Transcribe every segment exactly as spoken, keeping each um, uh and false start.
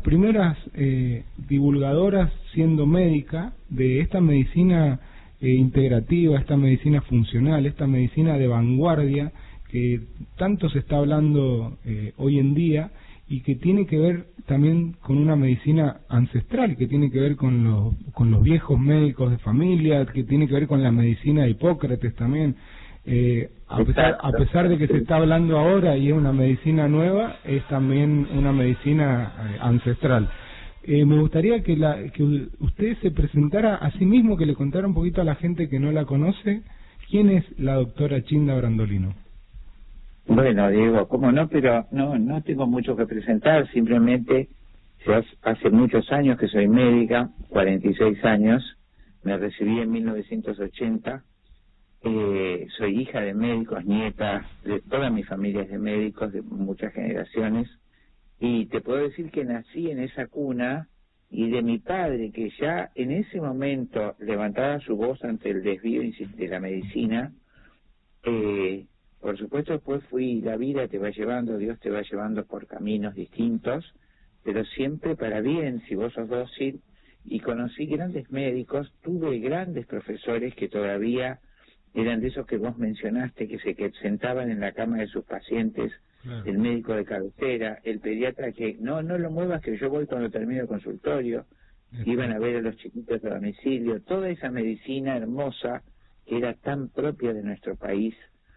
primeras eh, divulgadoras, siendo médica, de esta medicina eh, integrativa, esta medicina funcional, esta medicina de vanguardia que tanto se está hablando eh, hoy en día y que tiene que ver también con una medicina ancestral, que tiene que ver con los, con los viejos médicos de familia, que tiene que ver con la medicina de Hipócrates también. Eh, a pesar, a pesar de que se está hablando ahora y es una medicina nueva, es también una medicina eh, ancestral. Eh, me gustaría que, la, que usted se presentara a sí mismo, que le contara un poquito a la gente que no la conoce, quién es la doctora Chinda Brandolino. Bueno, Diego, cómo no, pero no no tengo mucho que presentar, simplemente hace muchos años que soy médica, cuarenta y seis años, me recibí en mil novecientos ochenta, eh, soy hija de médicos, nieta, de toda mi familia es de médicos, de muchas generaciones, y te puedo decir que nací en esa cuna, y de mi padre, que ya en ese momento levantaba su voz ante el desvío de la medicina. eh, Por supuesto, después fui, la vida te va llevando, Dios te va llevando por caminos distintos, pero siempre para bien, si vos sos dócil, y conocí grandes médicos, tuve grandes profesores que todavía eran de esos que vos mencionaste, que se que sentaban en la cama de sus pacientes, claro. El médico de cabecera, el pediatra que, no, no lo muevas que yo voy cuando termino el consultorio, Exacto. Iban a ver a los chiquitos a domicilio, toda esa medicina hermosa que era tan propia de nuestro país,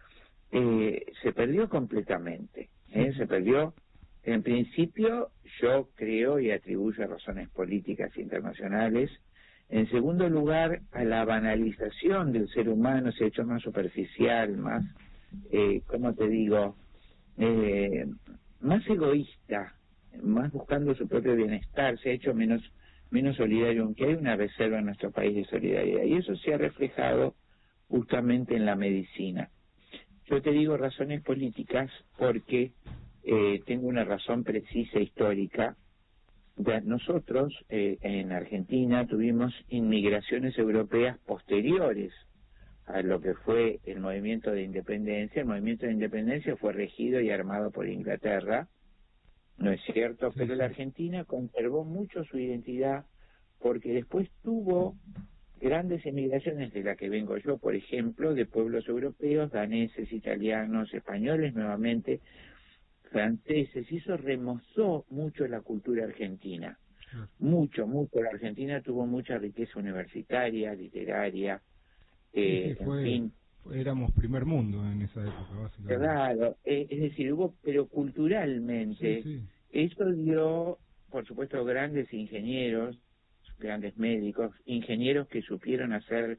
Eh, se perdió completamente, ¿eh? Se perdió, en principio, yo creo y atribuyo a razones políticas internacionales. En segundo lugar, a la banalización del ser humano, se ha hecho más superficial, más, eh, ¿cómo te digo?, eh, más egoísta, más buscando su propio bienestar, se ha hecho menos, menos solidario, aunque hay una reserva en nuestro país de solidaridad, y eso se ha reflejado justamente en la medicina. Yo te digo razones políticas porque eh, tengo una razón precisa histórica. Nosotros eh, en Argentina tuvimos inmigraciones europeas posteriores a lo que fue el movimiento de independencia. El movimiento de independencia fue regido y armado por Inglaterra, ¿no es cierto? Pero la Argentina conservó mucho su identidad porque después tuvo grandes emigraciones, de la que vengo yo, por ejemplo, de pueblos europeos, daneses, italianos, españoles nuevamente, franceses, y eso remozó mucho la cultura argentina, mucho, mucho. La Argentina tuvo mucha riqueza universitaria, literaria, eh, sí, sí, fue, en fin. Éramos primer mundo en esa época, básicamente. Claro, eh, es decir, hubo, pero culturalmente, sí, sí. Eso dio, por supuesto, grandes ingenieros, grandes médicos, ingenieros que supieron hacer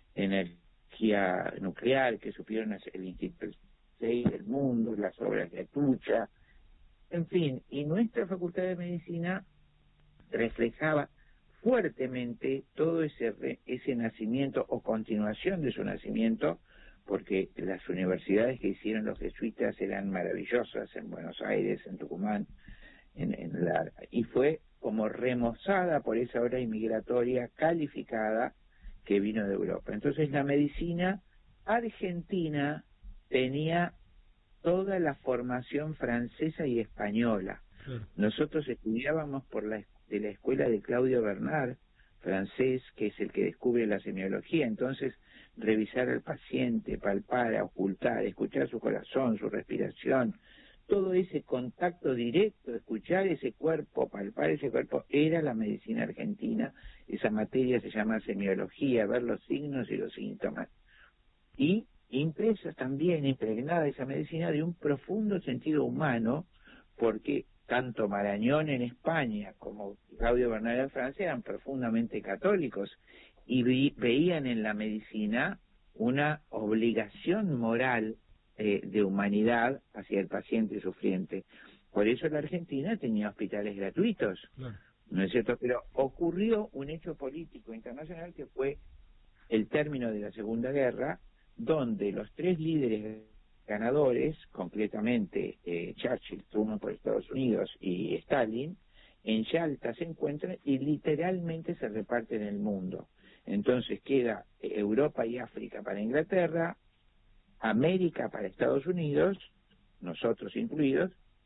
energía nuclear, que supieron hacer el Instituto seis del mundo, las obras de Atucha, en fin, y nuestra Facultad de Medicina reflejaba fuertemente todo ese ese nacimiento o continuación de su nacimiento, porque las universidades que hicieron los jesuitas eran maravillosas en Buenos Aires, en Tucumán, en, en la, y fue como remozada por esa ola inmigratoria calificada que vino de Europa. Entonces la medicina argentina tenía toda la formación francesa y española. Sí. Nosotros estudiábamos por la de la escuela de Claudio Bernard, francés, que es el que descubre la semiología. Entonces, revisar al paciente, palpar, ocultar, escuchar su corazón, su respiración, todo ese contacto directo, escuchar ese cuerpo, palpar ese cuerpo, era la medicina argentina. Esa materia se llama semiología, ver los signos y los síntomas. Y impresa también, impregnada esa medicina de un profundo sentido humano, porque tanto Marañón en España como Claudio Bernard en Francia eran profundamente católicos y vi, veían en la medicina una obligación moral eh, de humanidad hacia el paciente sufriente. Por eso la Argentina tenía hospitales gratuitos, claro. ¿No es cierto? Pero ocurrió un hecho político internacional que fue el término de la Segunda Guerra, donde los tres líderes ganadores, concretamente eh, Churchill, Truman por Estados Unidos y Stalin, en Yalta se encuentran y literalmente se reparten el mundo. Entonces queda Europa y África para Inglaterra, América para Estados Unidos, nosotros incluidos,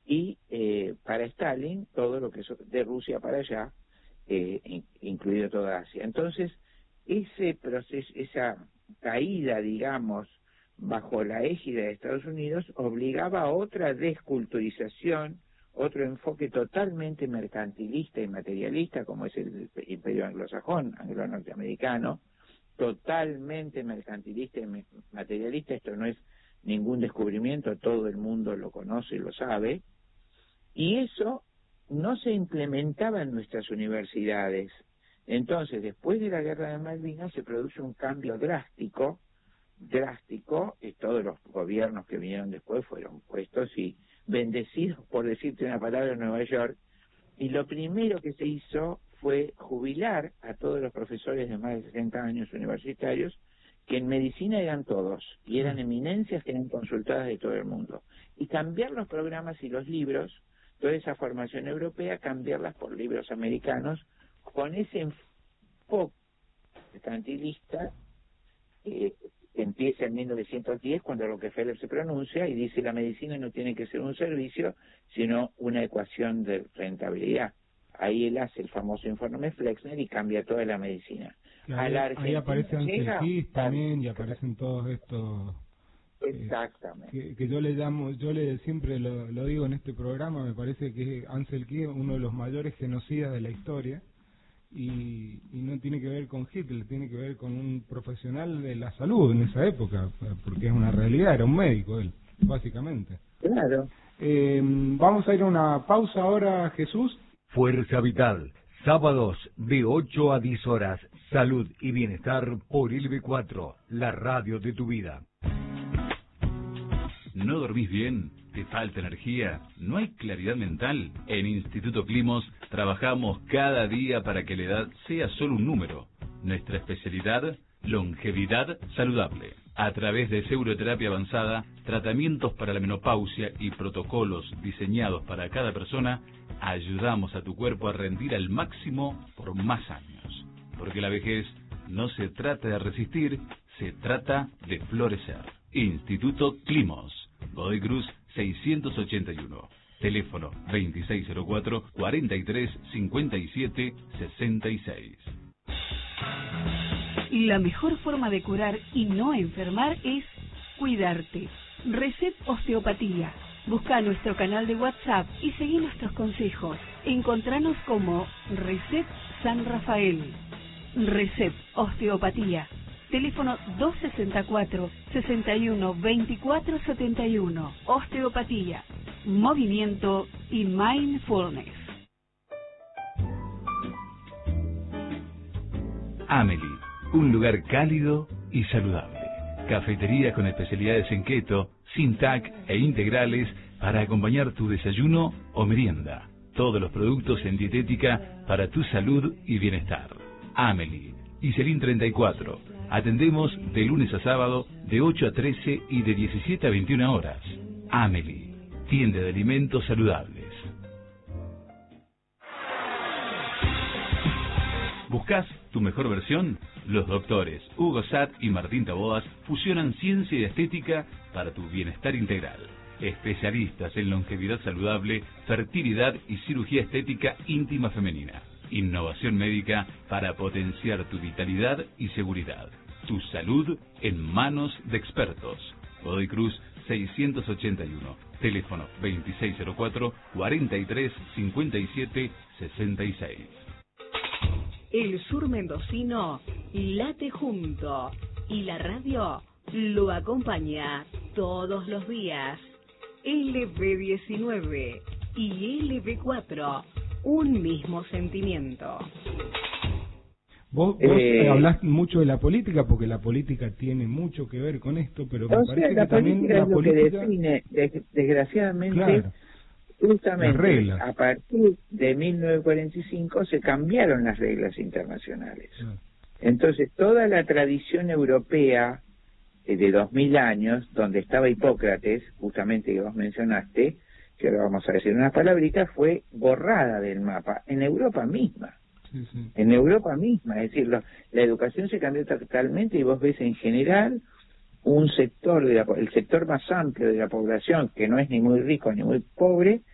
y eh, para Stalin todo lo que es de Rusia para allá, eh, in, incluido toda Asia. Entonces, ese proceso, esa caída, digamos, bajo la égida de Estados Unidos, obligaba a otra desculturización, otro enfoque totalmente mercantilista y materialista, como es el imperio anglosajón, anglo-norteamericano, totalmente mercantilista y materialista. Esto no es ningún descubrimiento, todo el mundo lo conoce y lo sabe, y eso no se implementaba en nuestras universidades. Entonces, después de la guerra de Malvinas se produce un cambio drástico, drástico, y todos los gobiernos que vinieron después fueron puestos y bendecidos, por decirte una palabra, en Nueva York, y lo primero que se hizo fue jubilar a todos los profesores de más de sesenta años universitarios, que en medicina eran todos, y eran eminencias que eran consultadas de todo el mundo, y cambiar los programas y los libros, toda esa formación europea, cambiarlas por libros americanos, con ese enfoque mercantilista eh, que empieza en mil novecientos diez, cuando Rockefeller se pronuncia y dice la medicina no tiene que ser un servicio, sino una ecuación de rentabilidad. Ahí él hace el famoso informe Flexner y cambia toda la medicina. Ahí, ahí aparece Ansel Keys también, y aparecen todos estos... Exactamente. Eh, que, que yo le llamo, yo le siempre lo, lo digo en este programa, me parece que Ansel Keys es uno de los mayores genocidas de la historia, y, y no tiene que ver con Hitler, tiene que ver con un profesional de la salud en esa época, porque es una realidad, era un médico él, básicamente. Claro. Eh, vamos a ir a una pausa ahora, Jesús. Fuerza Vital, sábados de ocho a diez horas, salud y bienestar por L B cuatro, la radio de tu vida. ¿No dormís bien? ¿Te falta energía? ¿No hay claridad mental? En Instituto Climos trabajamos cada día para que la edad sea solo un número. Nuestra especialidad, longevidad saludable. A través de seuroterapia avanzada, tratamientos para la menopausia y protocolos diseñados para cada persona, ayudamos a tu cuerpo a rendir al máximo por más años. Porque la vejez no se trata de resistir, se trata de florecer. Instituto Climos, Godoy Cruz seiscientos ochenta y uno. Teléfono veintiséis cero cuatro, cuarenta y tres cincuenta y siete sesenta y seis. La mejor forma de curar y no enfermar es cuidarte. Recep Osteopatía. Busca nuestro canal de WhatsApp y seguí nuestros consejos. Encontranos como Recep San Rafael. Recep Osteopatía. Teléfono dos sesenta y cuatro, sesenta y uno, veinticuatro setenta y uno. Osteopatía, movimiento y mindfulness. Amelie, un lugar cálido y saludable. Cafetería con especialidades en keto, sin T A C e integrales para acompañar tu desayuno o merienda. Todos los productos en dietética para tu salud y bienestar. Amelie, Iselín treinta y cuatro. Atendemos de lunes a sábado de ocho a trece y de diecisiete a veintiuna horas. Amelie, tienda de alimentos saludables. ¿Buscas tu mejor versión? Los doctores Hugo Satt y Martín Taboas fusionan ciencia y estética para tu bienestar integral. Especialistas en longevidad saludable, fertilidad y cirugía estética íntima femenina. Innovación médica para potenciar tu vitalidad y seguridad. Tu salud en manos de expertos. Godoy Cruz seiscientos ochenta y uno. Teléfono veintiséis cero cuatro, cuarenta y tres cincuenta y siete sesenta y seis. El sur mendocino late junto y la radio lo acompaña todos los días. L B diecinueve y L B cuatro, un mismo sentimiento. Vos, vos eh, hablás mucho de la política, porque la política tiene mucho que ver con esto, pero me parece que también la es lo política... que define, desgraciadamente, claro, justamente a partir de mil novecientos cuarenta y cinco se cambiaron las reglas internacionales. Claro. Entonces, toda la tradición europea eh, de dos mil años, donde estaba Hipócrates, justamente que vos mencionaste, que ahora vamos a decir unas palabritas, fue borrada del mapa, en Europa misma. Sí, sí. En Europa misma, es decir, lo, la educación se cambió totalmente y vos ves en general un sector, de la, el sector más amplio de la población, que no es ni muy rico ni muy pobre,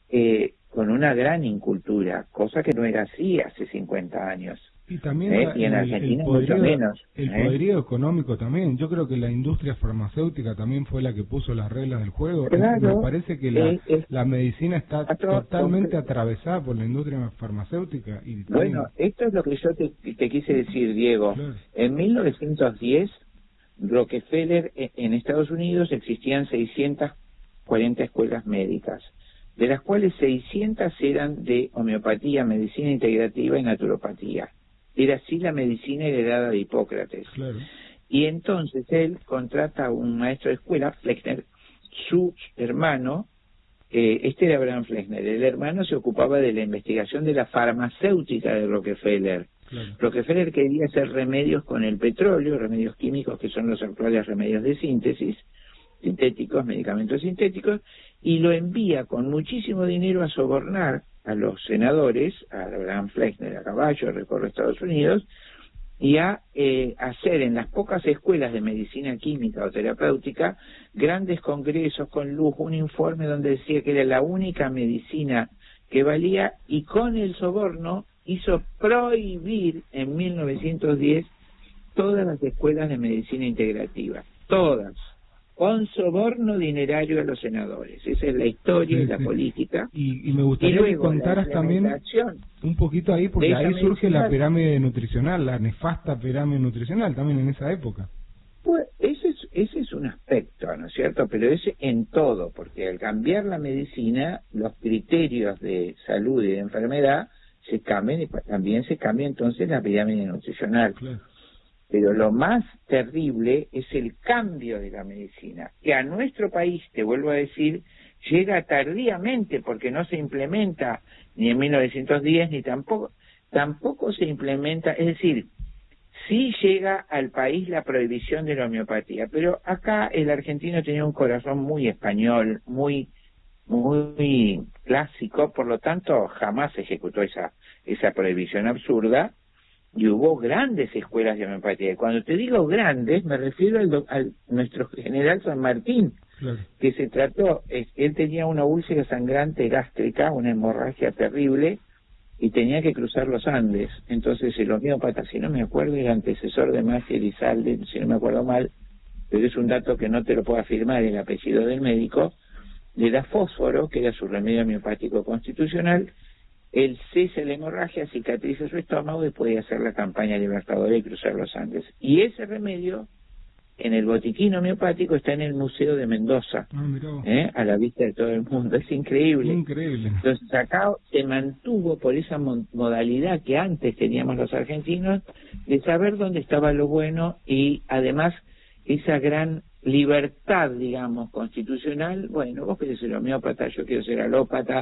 eh, con una gran incultura, cosa que no era así hace cincuenta años. Y también ¿Eh? la, y en el, Argentina el poderío, mucho menos. el ¿eh? poderío económico también. Yo creo que la industria farmacéutica también fue la que puso las reglas del juego. Claro, Me parece que la, eh, eh, la medicina está otro, totalmente otro, atravesada por la industria farmacéutica. Y bueno, también, esto es lo que yo te, te quise decir, Diego. claro. En mil novecientos diez, Rockefeller, en Estados Unidos existían seiscientas cuarenta escuelas médicas, de las cuales seiscientas eran de homeopatía, medicina integrativa y naturopatía. Era así la medicina heredada de Hipócrates. Claro. Y entonces él contrata a un maestro de escuela, Flexner, su hermano, eh, este era Abraham Flexner, el hermano se ocupaba de la investigación de la farmacéutica de Rockefeller. Claro. Rockefeller quería hacer remedios con el petróleo, remedios químicos que son los actuales remedios de síntesis, sintéticos, medicamentos sintéticos, y lo envía con muchísimo dinero a sobornar a los senadores, a Abraham Flexner a caballo, recorre Estados Unidos, y a eh, hacer en las pocas escuelas de medicina química o terapéutica grandes congresos con lujo, un informe donde decía que era la única medicina que valía, y con el soborno hizo prohibir en mil novecientos diez todas las escuelas de medicina integrativa, todas, con soborno dinerario a los senadores. Esa es la historia Sí, y la sí. política. Y, y me gustaría Y luego, que contaras la también implementación un poquito ahí, porque de ahí esa surge la medicina- pirámide nutricional, la nefasta pirámide nutricional también en esa época. Pues ese es, ese es un aspecto, ¿no es cierto? Pero ese en todo, porque al cambiar la medicina, los criterios de salud y de enfermedad se cambian, y también se cambia entonces la pirámide nutricional. Claro. Pero lo más terrible es el cambio de la medicina, que a nuestro país, te vuelvo a decir, llega tardíamente, porque no se implementa ni en mil novecientos diez, ni tampoco, tampoco se implementa, es decir, sí llega al país la prohibición de la homeopatía, pero acá el argentino tenía un corazón muy español, muy muy clásico, por lo tanto jamás se ejecutó esa esa prohibición absurda, y hubo grandes escuelas de homeopatía. Y cuando te digo grandes, me refiero al, do, al nuestro general San Martín, Claro. que se trató, es, él tenía una úlcera sangrante gástrica, una hemorragia terrible, y tenía que cruzar los Andes. Entonces el homeópata, si no me acuerdo, era antecesor de Masi Elizalde, si no me acuerdo mal, pero es un dato que no te lo puedo afirmar, el apellido del médico, le da fósforo, que era su remedio homeopático constitucional, él cesa la hemorragia, cicatriza su estómago y puede hacer la campaña libertadora y cruzar los Andes. Y ese remedio, en el botiquín homeopático, está en el Museo de Mendoza, Ah, mirá vos. ¿eh? A la vista de todo el mundo. Es increíble. Increíble. Entonces acá se mantuvo por esa mo- modalidad que antes teníamos los argentinos, de saber dónde estaba lo bueno, y además esa gran libertad, digamos, constitucional. Bueno, vos querés ser homeópata, yo quiero ser alópata.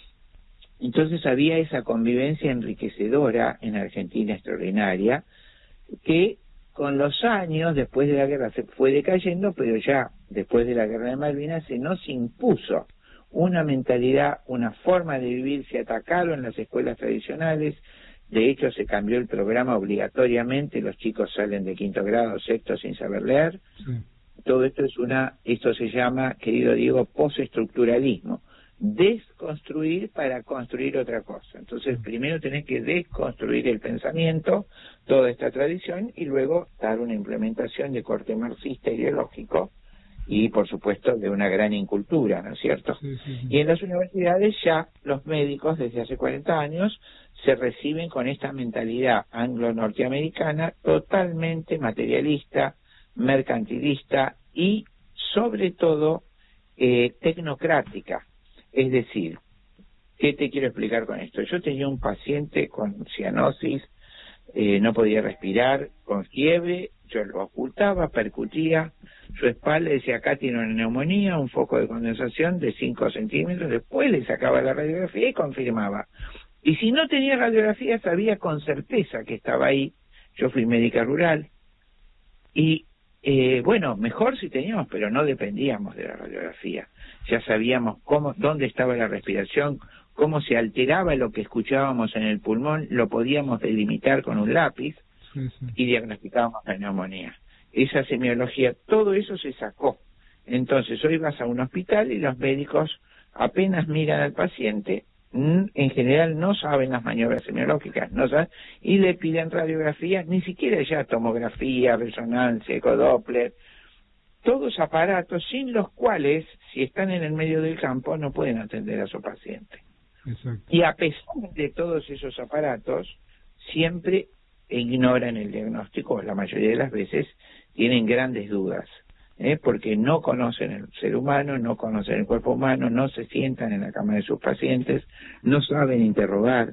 Entonces había esa convivencia enriquecedora en Argentina extraordinaria, que con los años, después de la guerra, se fue decayendo, pero ya después de la guerra de Malvinas se nos impuso una mentalidad, una forma de vivir, se atacaron las escuelas tradicionales. De hecho, se cambió el programa obligatoriamente, los chicos salen de quinto grado, sexto sin saber leer. Sí. Todo esto es una, esto se llama, querido Diego, postestructuralismo. Desconstruir para construir otra cosa. Entonces, primero tenés que desconstruir el pensamiento, toda esta tradición, y luego dar una implementación de corte marxista ideológico y, por supuesto, de una gran incultura, ¿no es cierto? Sí, sí, sí. Y en las universidades ya los médicos, desde hace cuarenta años, se reciben con esta mentalidad anglo-norteamericana totalmente materialista, mercantilista y, sobre todo, eh, tecnocrática. Es decir, ¿qué te quiero explicar con esto? Yo tenía un paciente con cianosis, eh, no podía respirar, con fiebre, yo lo ocultaba, percutía su espalda, decía, acá tiene una neumonía, un foco de condensación de cinco centímetros, después le sacaba la radiografía y confirmaba. Y si no tenía radiografía, sabía con certeza que estaba ahí. Yo fui médica rural, y eh, bueno, mejor si teníamos, pero no dependíamos de la radiografía. Ya sabíamos cómo, dónde estaba la respiración, cómo se alteraba lo que escuchábamos en el pulmón, lo podíamos delimitar con un lápiz, Sí, sí. y diagnosticábamos la neumonía. Esa semiología, todo eso se sacó. Entonces hoy vas a un hospital y los médicos apenas miran al paciente, en general no saben las maniobras semiológicas, no saben, y le piden radiografía, ni siquiera ya tomografía, resonancia, ecodoppler, todos aparatos sin los cuales, si están en el medio del campo, no pueden atender a su paciente. Exacto. Y a pesar de todos esos aparatos, siempre ignoran el diagnóstico, la mayoría de las veces tienen grandes dudas, ¿eh? porque no conocen el ser humano, no conocen el cuerpo humano, no se sientan en la cama de sus pacientes, no saben interrogar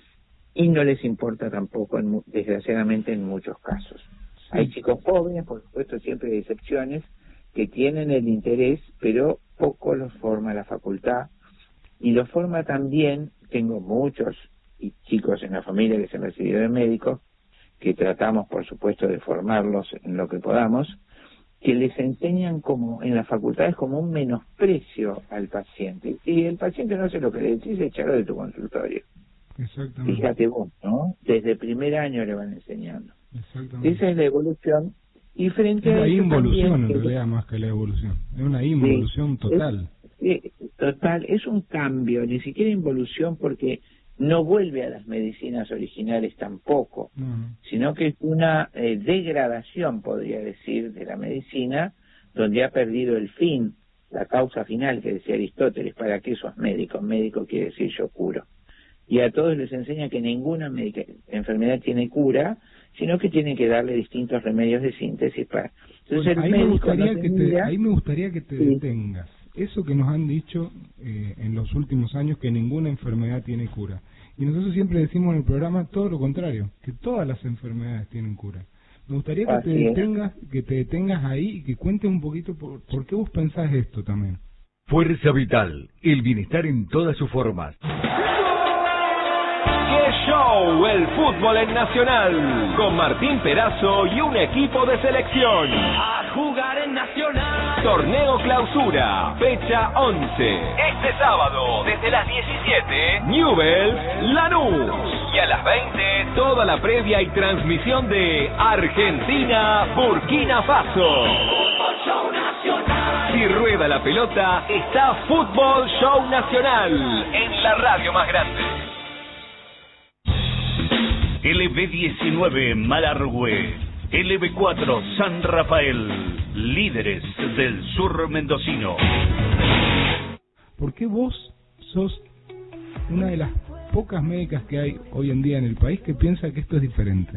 y no les importa tampoco, en, desgraciadamente, en muchos casos. Sí. Hay chicos jóvenes, por supuesto, siempre hay excepciones, que tienen el interés, pero poco los forma la facultad, y los forma también, tengo muchos y chicos en la familia que se han recibido de médicos, que tratamos, por supuesto, de formarlos en lo que podamos, que les enseñan como en las facultades como un menosprecio al paciente. Y el paciente no hace lo que le decís, echarlo de tu consultorio. Exactamente. Fíjate vos, ¿no? Desde el primer año le van enseñando. Exactamente. Esa es la evolución. Y frente es a la eso involución, también, en realidad, más que la evolución. Es una involución sí, total. Es, sí, total. Es un cambio, ni siquiera involución, porque no vuelve a las medicinas originales tampoco, Uh-huh. sino que es una eh, degradación, podría decir, de la medicina, donde ha perdido el fin, la causa final que decía Aristóteles. ¿Para qué sos médico? Médico quiere decir yo curo. Y a todos les enseña que ninguna medica, enfermedad tiene cura, sino que tienen que darle distintos remedios de síntesis para... Entonces, bueno, el ahí, me médico gustaría no que te te, ahí me gustaría que te sí. detengas. Eso que nos han dicho eh, en los últimos años, que ninguna enfermedad tiene cura. Y nosotros siempre decimos en el programa todo lo contrario, que todas las enfermedades tienen cura. Me gustaría que te detengas, que te detengas ahí y que cuentes un poquito por, por qué vos pensás esto también. Fuerza Vital, el bienestar en todas sus formas. ¡Qué show! El fútbol en Nacional, con Martín Perazo y un equipo de selección. A jugar en Nacional. Torneo Clausura, fecha once. Este sábado, desde las diecisiete, Newell's Lanús. Y a las veinte, toda la previa y transmisión de Argentina-Burkina Faso. Fútbol Show Nacional. Si rueda la pelota, está Fútbol Show Nacional, en la radio más grande. L B diecinueve Malargüe, L B cuatro San Rafael, líderes del sur mendocino. ¿Por qué vos sos una de las pocas médicas que hay hoy en día en el país que piensa que esto es diferente?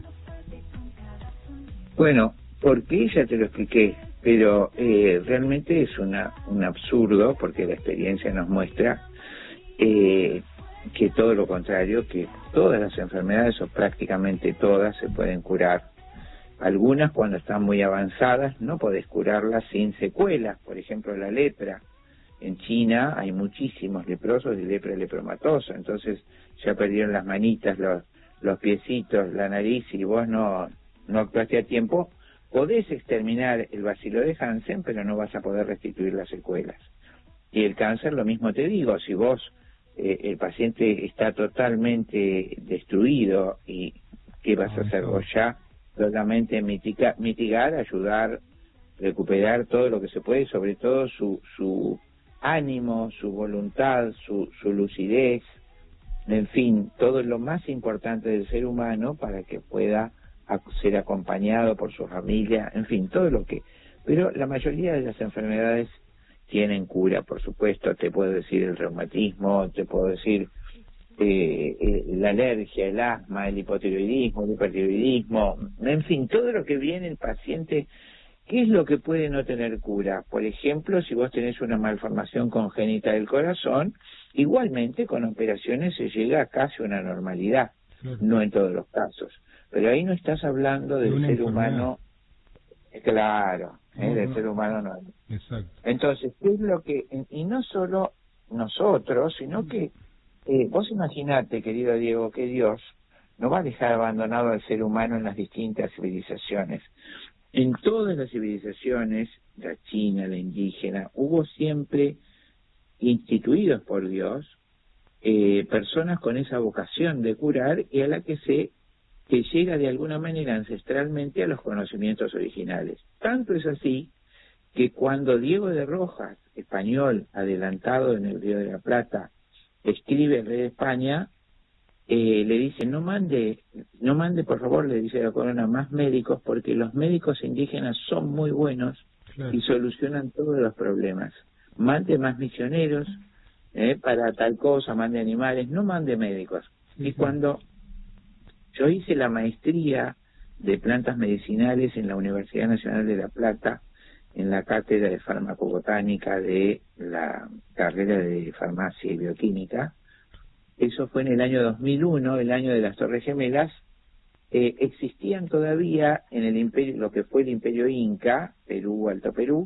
Bueno, porque ya te lo expliqué, pero eh, realmente es una un absurdo, porque la experiencia nos muestra eh, que todo lo contrario, que todas las enfermedades, o prácticamente todas, se pueden curar. Algunas, cuando están muy avanzadas, no podés curarlas sin secuelas. Por ejemplo, la lepra. En China hay muchísimos leprosos de lepra lepromatosa, entonces ya perdieron las manitas, los, los piecitos, la nariz, y vos no, no actuaste a tiempo. Podés exterminar el bacilo de Hansen, pero no vas a poder restituir las secuelas. Y el cáncer, lo mismo te digo, si vos Eh, el paciente está totalmente destruido, y ¿qué vas a hacer vos ya? Solamente mitigar, mitigar, ayudar, recuperar todo lo que se puede, sobre todo su su ánimo, su voluntad, su, su lucidez, en fin, todo lo más importante del ser humano para que pueda ser acompañado por su familia, en fin, todo lo que... Pero la mayoría de las enfermedades tienen cura, por supuesto. Te puedo decir el reumatismo, te puedo decir eh, eh, la alergia, el asma, el hipotiroidismo, el hipertiroidismo, en fin, todo lo que viene el paciente. ¿Qué es lo que puede no tener cura? Por ejemplo, si vos tenés una malformación congénita del corazón, igualmente con operaciones se llega a casi una normalidad, claro. No en todos los casos, pero ahí no estás hablando del ser enfermedad. humano, claro, ¿eh? Uh-huh. Del ser humano no. Exacto. Entonces, ¿qué es lo que...? Y no solo nosotros, sino que eh, vos imaginate, querido Diego, que Dios no va a dejar abandonado al ser humano en las distintas civilizaciones. En todas las civilizaciones, la china, la indígena, hubo siempre instituidos por Dios eh, personas con esa vocación de curar, y a la que se que llega de alguna manera ancestralmente a los conocimientos originales. Tanto es así que cuando Diego de Rojas, español adelantado en el Río de la Plata, escribe al rey de España, eh, le dice, no mande, no mande por favor, le dice la corona, más médicos, porque los médicos indígenas son muy buenos, claro, y solucionan todos los problemas. Mande más misioneros eh, para tal cosa, mande animales, no mande médicos. Sí, y sí. Cuando yo hice la maestría de plantas medicinales en la Universidad Nacional de La Plata, en la cátedra de farmacobotánica de la carrera de farmacia y bioquímica, eso fue en el año dos mil uno, el año de las Torres Gemelas, eh, existían todavía en el imperio, lo que fue el imperio Inca, Perú, Alto Perú,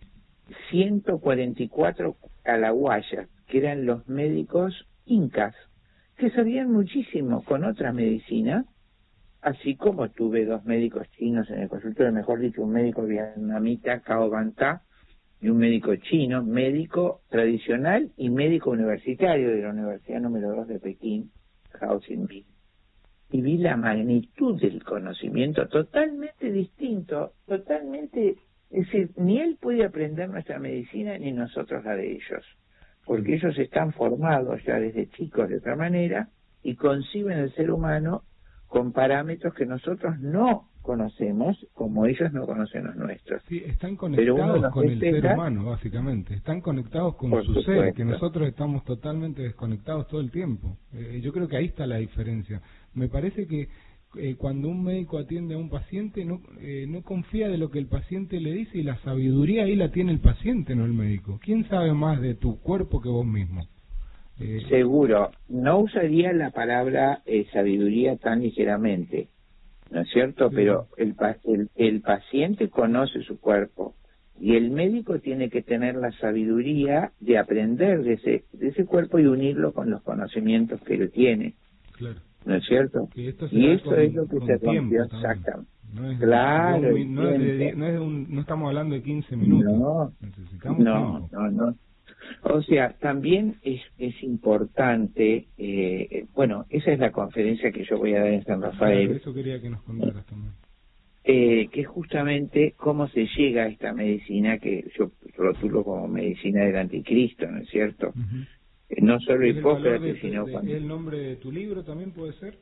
ciento cuarenta y cuatro alahuayas, que eran los médicos incas, que sabían muchísimo con otra medicina, así como tuve dos médicos chinos en el consultorio, mejor dicho, un médico vietnamita, Cao Van Ta, y un médico chino, médico tradicional y médico universitario de la Universidad número dos de Pekín, Hao Xin-bi. Y vi la magnitud del conocimiento totalmente distinto, totalmente, es decir, ni él puede aprender nuestra medicina ni nosotros la de ellos, porque ellos están formados ya desde chicos de otra manera y conciben el ser humano con parámetros que nosotros no conocemos, como ellos no conocen los nuestros. Sí, están conectados con el ser humano, básicamente. Están conectados con su ser, que nosotros estamos totalmente desconectados todo el tiempo. Eh, yo creo que ahí está la diferencia. Me parece que eh, cuando un médico atiende a un paciente, no eh, no confía de lo que el paciente le dice, y la sabiduría ahí la tiene el paciente, no el médico. ¿Quién sabe más de tu cuerpo que vos mismo? Eh, Seguro. No usaría la palabra eh, sabiduría tan ligeramente, ¿no es cierto? Sí. Pero el, el, el paciente conoce su cuerpo y el médico tiene que tener la sabiduría de aprender de ese, de ese cuerpo y unirlo con los conocimientos que él tiene. Claro. ¿No es cierto? Y esto con, es lo que se rompió exactamente. No es, claro. No, no, es de, no, es un, no estamos hablando de quince minutos. No, necesitamos no, tiempo. no, no. O sea, también es, es importante, eh, bueno, esa es la conferencia que yo voy a dar en San Rafael. Claro, eso quería que nos contaras también. Eh, que es justamente cómo se llega a esta medicina que yo rotulo como medicina del anticristo, ¿no es cierto? Uh-huh. Eh, no solo Hipócrates, sino... De, cuando... ¿El nombre de tu libro también puede ser?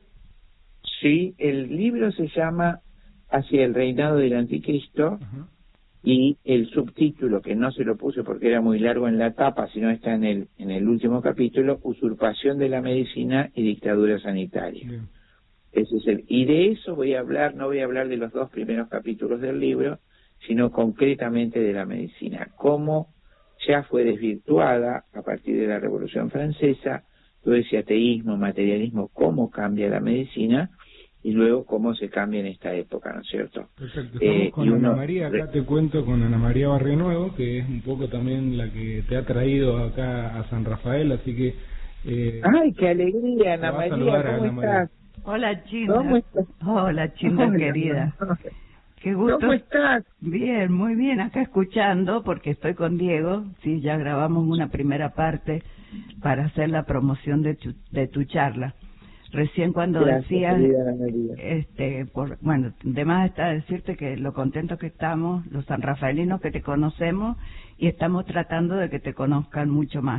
Sí, el libro se llama Hacia el reinado del anticristo. Uh-huh. Y el subtítulo, que no se lo puse porque era muy largo en la tapa, sino está en el en el último capítulo, Usurpación de la medicina y dictadura sanitaria. Bien. Ese es el, y de eso voy a hablar, no voy a hablar de los dos primeros capítulos del libro, sino concretamente de la medicina, cómo ya fue desvirtuada a partir de la Revolución Francesa, todo ese ateísmo, materialismo, cómo cambia la medicina, y luego cómo se cambia en esta época, ¿no es cierto? Perfecto, estamos eh, con Ana uno... María, acá te cuento con Ana María Barrionuevo, que es un poco también la que te ha traído acá a San Rafael, así que... Eh, ¡ay, qué alegría, Ana María! ¿Cómo Ana estás? María. Hola, Chinda. ¿Cómo estás? Hola, Chinda, Hola, querida. Qué gusto. ¿Cómo estás? Bien, muy bien, acá escuchando, porque estoy con Diego, sí, ya grabamos una primera parte para hacer la promoción de tu, de tu charla. Recién cuando Gracias, decías, querida, este, por, bueno, de más está decirte que lo contentos que estamos, los sanrafaelinos que te conocemos, y estamos tratando de que te conozcan mucho más,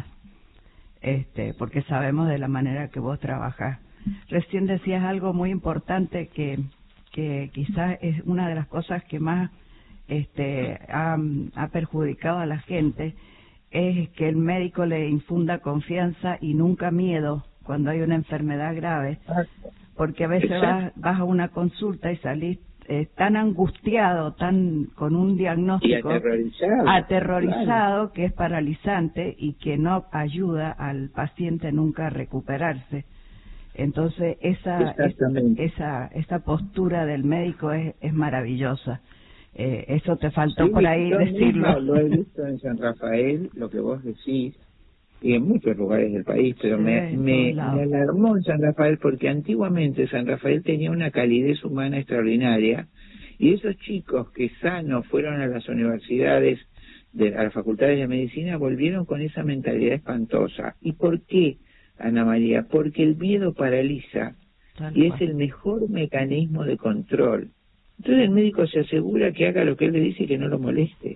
este, porque sabemos de la manera que vos trabajás. Recién decías algo muy importante que, que quizás es una de las cosas que más, este, ha, ha perjudicado a la gente, es que el médico le infunda confianza y nunca miedo cuando hay una enfermedad grave, porque a veces vas, vas a una consulta y salís eh, tan angustiado, tan con un diagnóstico y aterrorizado, aterrorizado claro, que es paralizante y que no ayuda al paciente nunca a recuperarse. Entonces esa es, esa esa postura del médico es, es maravillosa. Eh, eso te faltó sí, por ahí decirlo. Mismo lo he visto en San Rafael, lo que vos decís, y en muchos lugares del país, pero sí, me, me, me alarmó en San Rafael porque antiguamente San Rafael tenía una calidez humana extraordinaria, y esos chicos que sanos fueron a las universidades, de, a las facultades de medicina, volvieron con esa mentalidad espantosa. ¿Y por qué, Ana María? Porque el miedo paraliza, Tal y cual. Es el mejor mecanismo de control. Entonces el médico se asegura que haga lo que él le dice y que no lo moleste.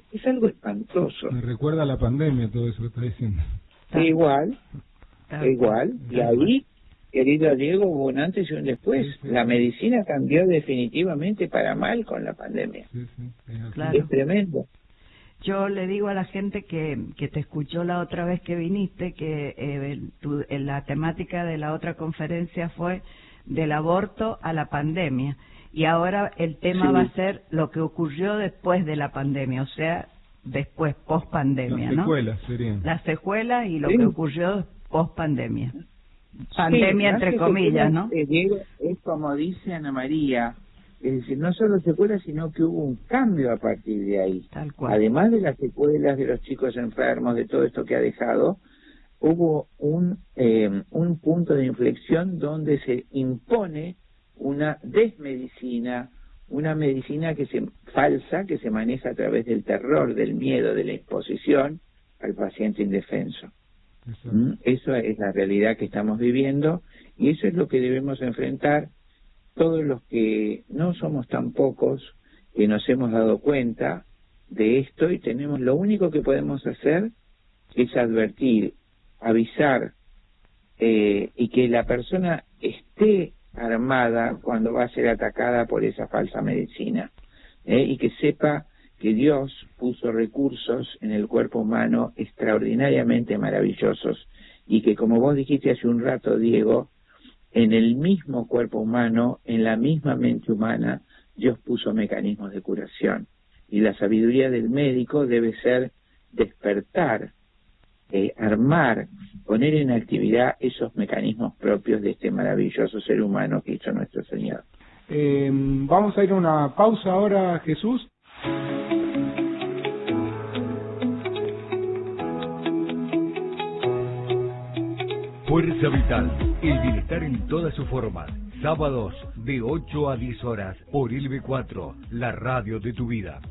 Es algo espantoso. Me recuerda a la pandemia todo eso que está diciendo. E igual, e igual, y ahí, querido Diego, hubo un antes y un después. Sí, sí. La medicina cambió definitivamente para mal con la pandemia. Sí, sí, es, claro. Es tremendo. Yo le digo a la gente que, que te escuchó la otra vez que viniste que eh, tu, la temática de la otra conferencia fue del aborto a la pandemia, y ahora el tema sí. va a ser lo que ocurrió después de la pandemia, o sea, después, post pandemia, ¿no? Las secuelas serían. Las secuelas y lo sí. que ocurrió post pandemia. Pandemia sí, entre comillas, ¿no? Eh, Diego, es como dice Ana María, es decir, no solo secuelas, sino que hubo un cambio a partir de ahí. Tal cual. Además de las secuelas, de los chicos enfermos, de todo esto que ha dejado, hubo un eh, un punto de inflexión donde se impone una desmedicina, una medicina que se falsa, que se maneja a través del terror, del miedo, de la exposición al paciente indefenso. ¿Mm? Eso es la realidad que estamos viviendo, y eso es lo que debemos enfrentar todos los que no somos tan pocos, que nos hemos dado cuenta de esto, y tenemos, lo único que podemos hacer es advertir, avisar, eh, y que la persona esté armada cuando va a ser atacada por esa falsa medicina, eh, y que sepa que Dios puso recursos en el cuerpo humano extraordinariamente maravillosos, y que, como vos dijiste hace un rato, Diego, en el mismo cuerpo humano, en la misma mente humana, Dios puso mecanismos de curación, y la sabiduría del médico debe ser despertar, eh, armar, poner en actividad esos mecanismos propios de este maravilloso ser humano que hizo nuestro Señor. Eh, vamos a ir a una pausa ahora, Jesús. Fuerza Vital, el bienestar en todas sus formas. Sábados de ocho a diez horas por L B cuatro, la radio de tu vida.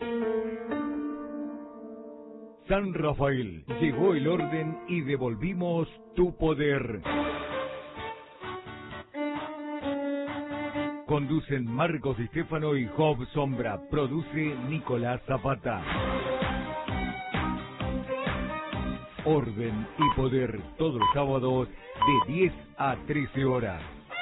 San Rafael, llegó el orden y devolvimos tu poder. Conducen Marcos Di Stefano y Job Sombra. Produce Nicolás Zapata. Orden y poder, todos los sábados de diez a trece horas.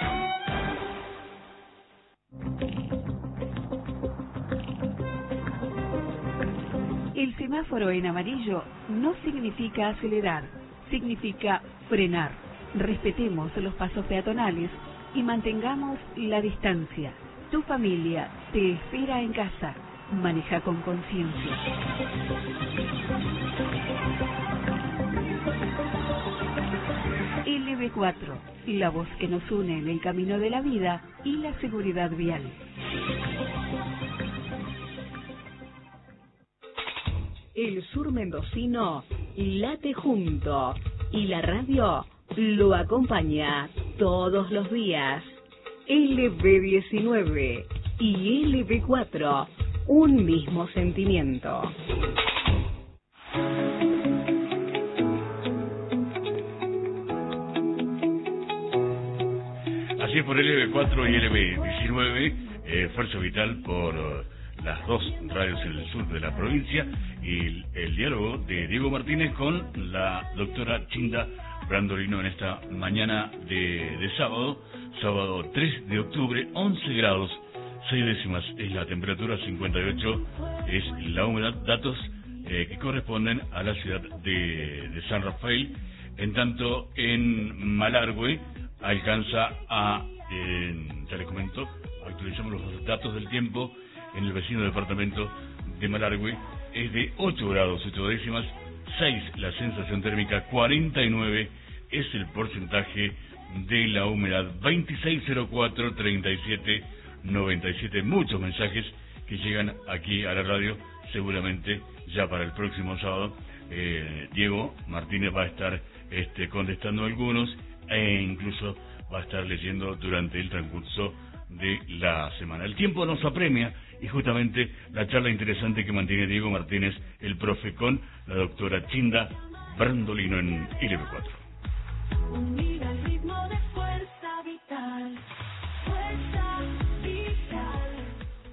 El semáforo en amarillo no significa acelerar, significa frenar. Respetemos los pasos peatonales y mantengamos la distancia. Tu familia te espera en casa. Maneja con conciencia. L B cuatro, la voz que nos une en el camino de la vida y la seguridad vial. El sur mendocino late junto y la radio lo acompaña todos los días. L B diecinueve y L B cuatro, un mismo sentimiento. Así es, por L B cuatro y L B diecinueve, eh, Fuerza Vital por uh, las dos radios en el sur de la provincia, y el, el diálogo de Diego Martínez con la doctora Chinda Brandolino en esta mañana de, de sábado, sábado tres de octubre, once grados, seis décimas es la temperatura, cincuenta y ocho es la humedad, datos eh, que corresponden a la ciudad de, de San Rafael. En tanto, en Malargüe alcanza a, eh, ya les comento, actualizamos los datos del tiempo, en el vecino departamento de Malargüe es de ocho grados, ocho décimas, seis la sensación térmica, cuarenta y nueve es el porcentaje de la humedad, veintiséis cero cuatro, treinta y siete noventa y siete, muchos mensajes que llegan aquí a la radio, seguramente ya para el próximo sábado. eh, Diego Martínez va a estar este, contestando algunos, e incluso va a estar leyendo durante el transcurso de la semana. El tiempo nos apremia, y justamente la charla interesante que mantiene Diego Martínez, el profe, con la doctora Chinda Brandolino en L B cuatro. Unir al ritmo de Fuerza Vital. Fuerza Vital. Eh,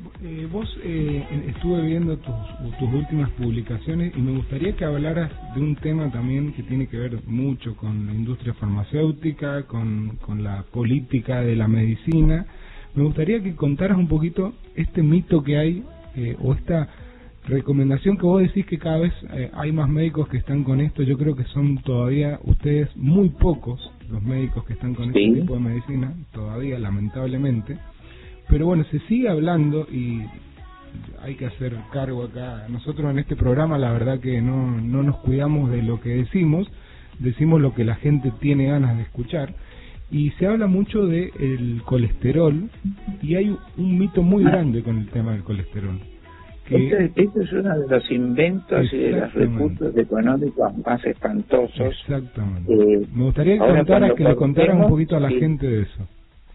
vos eh, estuve viendo tus, tus últimas publicaciones y me gustaría que hablaras de un tema también que tiene que ver mucho con la industria farmacéutica, con, con la política de la medicina. Me gustaría que contaras un poquito este mito que hay eh, o esta recomendación que vos decís que cada vez eh, hay más médicos que están con esto. Yo creo que son todavía ustedes muy pocos los médicos que están con sí. este tipo de medicina, todavía lamentablemente. Pero bueno, se sigue hablando y hay que hacer cargo acá. Nosotros en este programa la verdad que no, no nos cuidamos de lo que decimos, decimos lo que la gente tiene ganas de escuchar. Y se habla mucho de el colesterol y hay un mito muy grande con el tema del colesterol. Que... Este, este es uno de los inventos y de los recursos económicos más espantosos. Exactamente. Eh, Me gustaría que, contaras, que le contaras un poquito a la sí. gente de eso.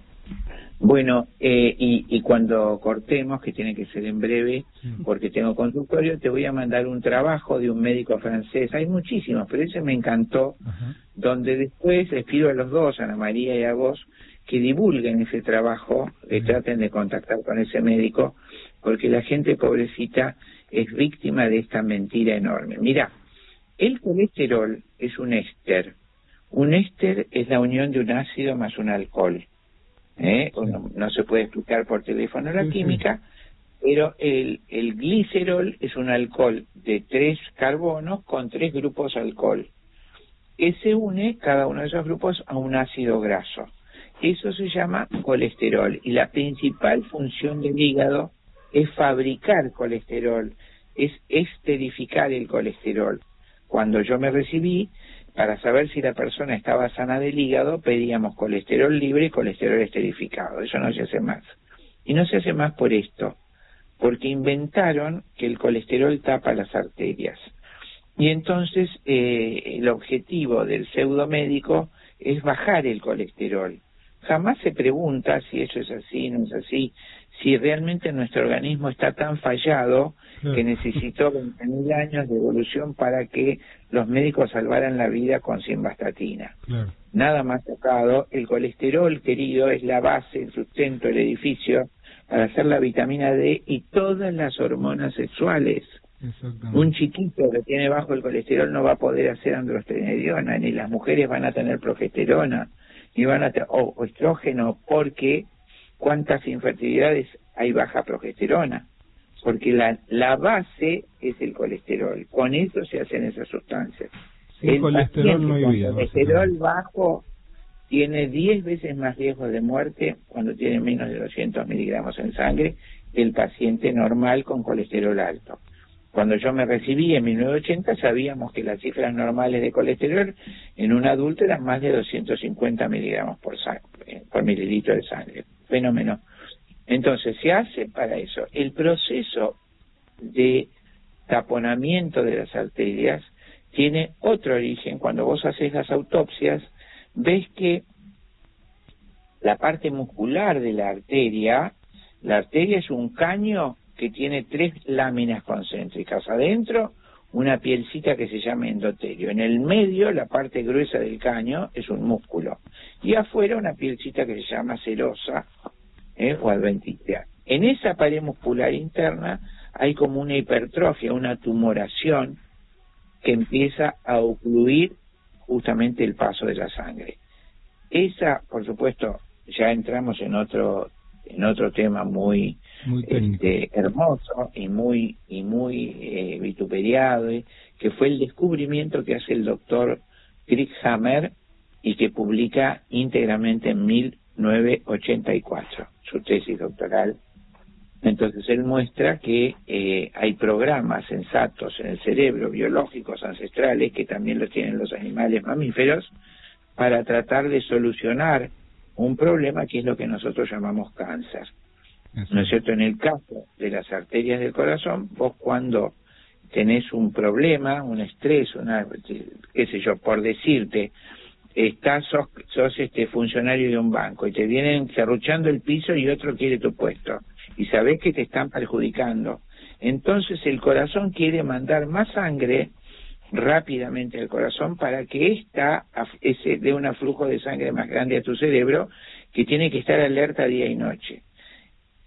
Bueno, eh, y, y cuando cortemos, que tiene que ser en breve, porque tengo consultorio, te voy a mandar un trabajo de un médico francés. Hay muchísimos, pero ese me encantó, Ajá. donde después les pido a los dos, a Ana María y a vos, que divulguen ese trabajo, que Ajá. traten de contactar con ese médico, porque la gente pobrecita es víctima de esta mentira enorme. Mirá, el colesterol es un éster. Un éster es la unión de un ácido más un alcohol. ¿Eh? No, no se puede explicar por teléfono la sí, química, sí. pero el, el glicerol es un alcohol de tres carbonos con tres grupos alcohol, que se une cada uno de esos grupos a un ácido graso. Eso se llama colesterol, y la principal función del hígado es fabricar colesterol, es esterificar el colesterol. Cuando yo me recibí, para saber si la persona estaba sana del hígado, pedíamos colesterol libre y colesterol esterificado. Eso no se hace más. Y no se hace más por esto, porque inventaron que el colesterol tapa las arterias. Y entonces eh, el objetivo del pseudomédico es bajar el colesterol. Jamás se pregunta si eso es así, no es así, si realmente nuestro organismo está tan fallado claro. que necesitó veinte mil años de evolución para que los médicos salvaran la vida con simvastatina. Claro. Nada más tocado. El colesterol, querido, es la base, el sustento, el edificio para hacer la vitamina D y todas las hormonas sexuales. Un chiquito que tiene bajo el colesterol no va a poder hacer androstenediona, ni las mujeres van a tener progesterona, ni van a tener o, o estrógeno, porque ¿cuántas infertilidades hay baja progesterona? Porque la, la base es el colesterol. Con eso se hacen esas sustancias. Sin el colesterol no hay vida. El colesterol bajo tiene diez veces más riesgo de muerte cuando tiene menos de doscientos miligramos en sangre que el paciente normal con colesterol alto. Cuando yo me recibí en mil novecientos ochenta sabíamos que las cifras normales de colesterol en un adulto eran más de doscientos cincuenta miligramos por, sangre, por mililitro de sangre. Fenómeno. Entonces se hace para eso. El proceso de taponamiento de las arterias tiene otro origen. Cuando vos haces las autopsias, ves que la parte muscular de la arteria, la arteria es un caño que tiene tres láminas concéntricas. Adentro, una pielcita que se llama endotelio. En el medio, la parte gruesa del caño es un músculo. Y afuera, una pielcita que se llama serosa eh, o adventicia. En esa pared muscular interna hay como una hipertrofia, una tumoración que empieza a ocluir justamente el paso de la sangre. Esa, por supuesto, ya entramos en otro en otro tema muy, muy este, hermoso y muy y muy eh, vituperiado, eh, que fue el descubrimiento que hace el doctor Krieghammer y que publica íntegramente en mil novecientos ochenta y cuatro, su tesis doctoral. Entonces él muestra que eh, hay programas sensatos en el cerebro, biológicos, ancestrales, que también los tienen los animales mamíferos, para tratar de solucionar un problema que es lo que nosotros llamamos cáncer. Eso. ¿No es cierto? En el caso de las arterias del corazón, vos cuando tenés un problema, un estrés, una, qué sé yo, por decirte, estás, sos, sos este funcionario de un banco y te vienen cerruchando el piso y otro quiere tu puesto y sabés que te están perjudicando. Entonces el corazón quiere mandar más sangre rápidamente al corazón para que ésta ese dé un flujo de sangre más grande a tu cerebro, que tiene que estar alerta día y noche.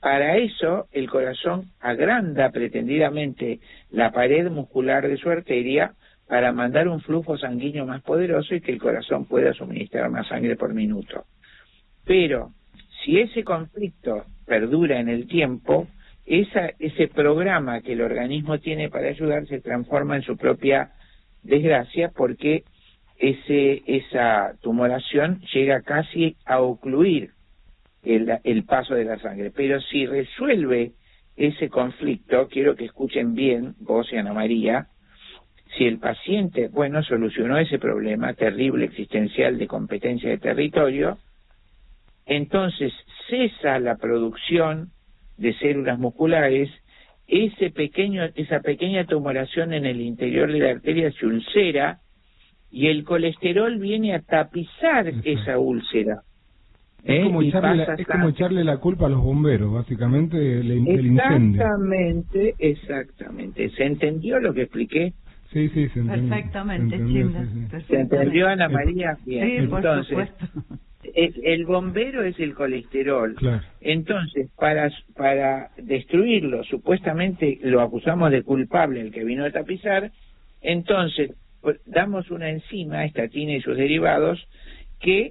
para eso el corazón agranda pretendidamente la pared muscular de su arteria para mandar un flujo sanguíneo más poderoso y que el corazón pueda suministrar más sangre por minuto. Pero si ese conflicto perdura en el tiempo, esa, ese programa que el organismo tiene para ayudar se transforma en su propia desgracia, porque ese esa tumoración llega casi a ocluir el, el paso de la sangre. Pero si resuelve ese conflicto, quiero que escuchen bien, vos y Ana María, si el paciente, bueno, solucionó ese problema terrible existencial de competencia de territorio, entonces cesa la producción de células musculares, ese pequeño, esa pequeña tumoración en el interior de la arteria se ulcera y el colesterol viene a tapizar Exacto. esa úlcera. Es, ¿eh? como echarle, la, es como echarle la culpa a los bomberos, básicamente, el, el incendio. Exactamente, exactamente. ¿Se entendió lo que expliqué? Sí, sí, se entendió. Perfectamente, se entendió, Chinda, sí, sí. ¿Se entendió, Ana María? Bien. Sí, por Entonces, supuesto. El, el bombero es el colesterol. Claro. Entonces, para para destruirlo, supuestamente lo acusamos de culpable el que vino a tapizar, entonces damos una enzima, estatina y sus derivados, que